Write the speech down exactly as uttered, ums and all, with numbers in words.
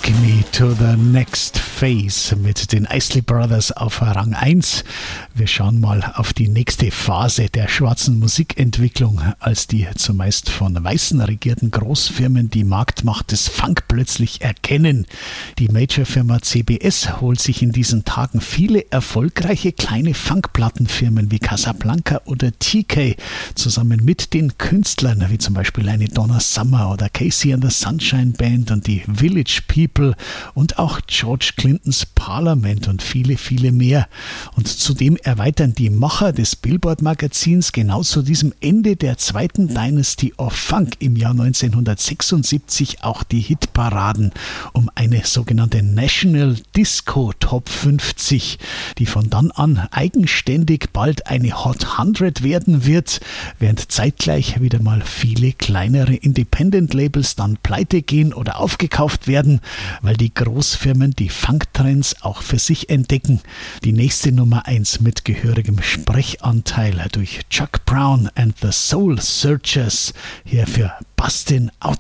Take Me to the Next Phase mit den Isley Brothers auf Rang eins. Wir schauen mal auf die nächste Phase der schwarzen Musikentwicklung, als die zumeist von Weißen regierten Großfirmen die Marktmacht des Funk plötzlich erkennen. Die Major-Firma C B S holt sich in diesen Tagen viele erfolgreiche kleine Funkplattenfirmen wie Casablanca oder T K zusammen mit den Künstlern, wie zum Beispiel eine Donna Summer oder Casey and the Sunshine Band und die Village People und auch George Clintons Parliament und viele, viele mehr. Und zudem erweitern die Macher des Billboard-Magazins genau zu diesem Ende der zweiten Dynasty of Funk im Jahr neunzehnhundertsechsundsiebzig auch die Hitparaden um eine sogenannte National Disco Top fünfzig, die von dann an eigenständig bald eine Hot hundert werden wird, während zeitgleich wieder mal viele kleinere Independent-Labels dann pleite gehen oder aufgekauft werden, weil die Großfirmen die Funktrends auch für sich entdecken. Die nächste Nummer eins mit gehörigem Sprechanteil durch Chuck Brown and the Soul Searchers, hier für Bustin' Out